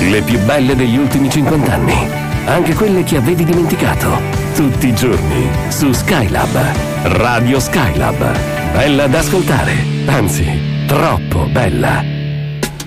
Le più belle degli ultimi 50 anni. Anche quelle che avevi dimenticato. Tutti i giorni su Skylab. Radio Skylab. Bella da ascoltare. Anzi, troppo bella.